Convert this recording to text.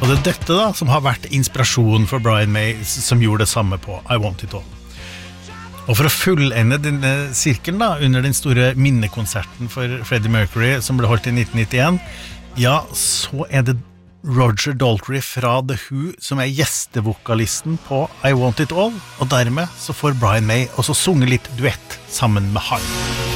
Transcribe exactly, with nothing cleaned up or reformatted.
Og det er dette da som har vært inspirasjonen for Brian May, som gjorde det samme på I Want It All. Og for å fullende denne sirkelen da, under den store minnekonserten for Freddie Mercury, som ble holdt i nitten nittien, ja, så er det Roger Daltrey fra The Who som er gjestevokalisten på I Want It All, og dermed så får Brian May også sunge litt duett sammen med han.